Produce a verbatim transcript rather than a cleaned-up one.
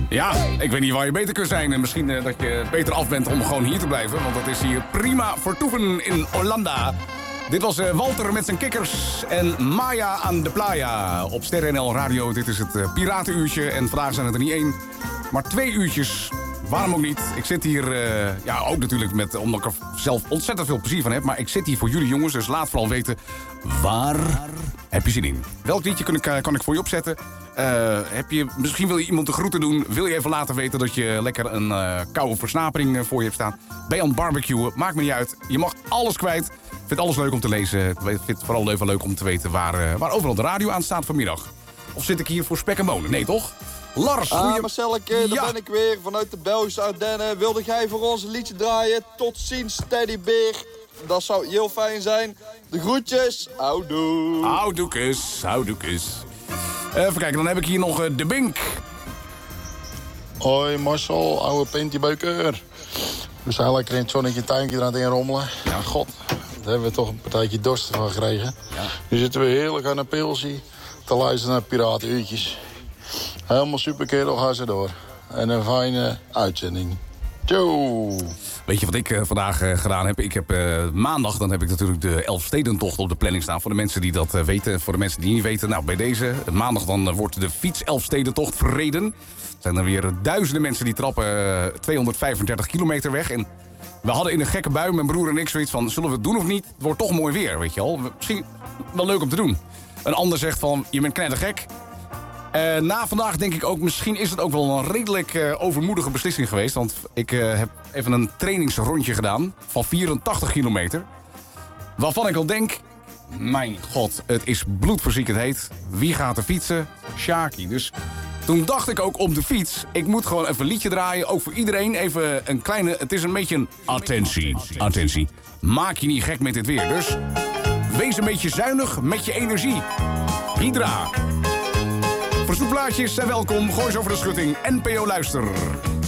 Ja, ik weet niet waar je beter kunt zijn. En misschien uh, dat je beter af bent om gewoon hier te blijven. Want het is hier prima vertoeven in Hollanda. Dit was uh, Walter met zijn kikkers en Maya aan de playa. Op Sterren N L Radio, dit is het uh, Piratenuurtje. En vandaag zijn het er niet één, maar twee uurtjes. Waarom ook niet? Ik zit hier, uh, ja ook natuurlijk met, omdat ik er zelf ontzettend veel plezier van heb. Maar ik zit hier voor jullie jongens, dus laat vooral weten, waar heb je zin in? Welk liedje kan ik, kan ik voor je opzetten? Uh, heb je, misschien wil je iemand de groeten doen. Wil je even laten weten dat je lekker een uh, koude versnapering voor je hebt staan? Ben je aan het barbecuen? Maakt me niet uit. Je mag alles kwijt. Ik vind alles leuk om te lezen. Ik vind het vooral even leuk om te weten waar, uh, waar overal de radio aan staat vanmiddag. Of zit ik hier voor spek en bonen? Nee, toch? Lars, ah, goeie... Marcelleke, daar ja. ben ik weer vanuit de Belgische Ardennen. Wilde jij voor ons een liedje draaien? Tot ziens, teddybeer. Dat zou heel fijn zijn. De groetjes. Houdoe. Houdoekes, houdoekes. Even kijken, dan heb ik hier nog uh, de Bink. Hoi Marcel, oude Pintjebeuker. We zijn lekker in het zonnetje tuintje aan het inrommelen. Ja, god, daar hebben we toch een partijtje dorst van gekregen. Ja. Nu zitten we heerlijk aan een pilsie te luisteren naar Piratenuurtjes. Helemaal super kerel, ga ze door. En een fijne uitzending. Ciao! Weet je wat ik uh, vandaag uh, gedaan heb? Ik heb uh, maandag, dan heb ik natuurlijk de Elfstedentocht op de planning staan. Voor de mensen die dat uh, weten, voor de mensen die niet weten. Nou, bij deze, maandag dan uh, wordt de fiets Elfstedentocht verreden. Er zijn er weer duizenden mensen die trappen uh, tweehonderdvijfendertig kilometer weg. En we hadden in een gekke bui, mijn broer en ik, zoiets van, zullen we het doen of niet? Het wordt toch mooi weer, weet je wel. Misschien wel leuk om te doen. Een ander zegt van, je bent knettergek. Uh, na vandaag denk ik ook, misschien is het ook wel een redelijk uh, overmoedige beslissing geweest. Want ik uh, heb even een trainingsrondje gedaan van vierentachtig kilometer. Waarvan ik al denk, mijn god, het is bloedverziekend heet. Wie gaat er fietsen? Sjaki. Dus toen dacht ik ook op de fiets, ik moet gewoon even een liedje draaien. Ook voor iedereen even een kleine, het is een beetje een attentie. Attentie. Maak je niet gek met dit weer. Dus wees een beetje zuinig met je energie. Hydra. Verzoekplaatjes zijn welkom. Gooi ze over de schutting. N P O Luister.